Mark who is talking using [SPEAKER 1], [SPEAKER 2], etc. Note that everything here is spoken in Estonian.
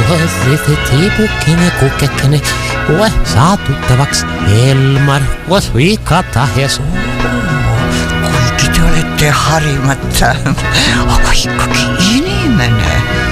[SPEAKER 1] Tiipukkinen, kukkekkinen, koe saa tuttavaks Elmar, koe viikata hesu.
[SPEAKER 2] Kuinka te olette harimatta, aga ikkagi inimene.